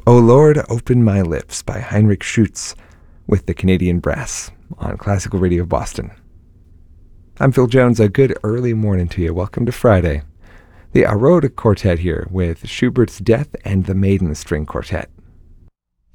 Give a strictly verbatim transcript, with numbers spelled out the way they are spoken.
O Lord, Open My Lips by Heinrich Schütz with the Canadian Brass on Classical Radio Boston. I'm Phil Jones. A good early morning to you. Welcome to Friday. The Aroda Quartet here with Schubert's Death and the Maiden String Quartet.